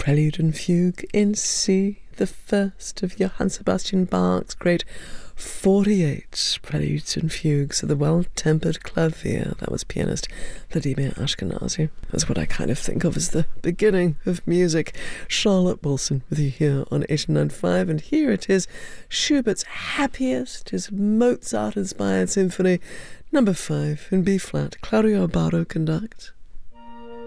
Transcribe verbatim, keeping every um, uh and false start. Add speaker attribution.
Speaker 1: Prelude and Fugue in C, the first of Johann Sebastian Bach's great forty-eight Preludes and Fugues of the Well-Tempered Clavier. That was pianist Vladimir Ashkenazy. That's what I kind of think of as the beginning of music. Charlotte Wilson with you here on eighty-nine point five, and here it is, Schubert's happiest, his Mozart-inspired symphony, number five in B-flat. Claudio Abbado conduct.